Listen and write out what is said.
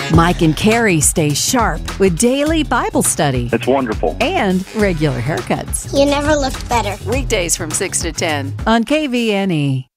Mike and Carrie stay sharp with daily Bible study It's wonderful. and regular haircuts. You never looked better. Weekdays from 6 to 10 on KVNE.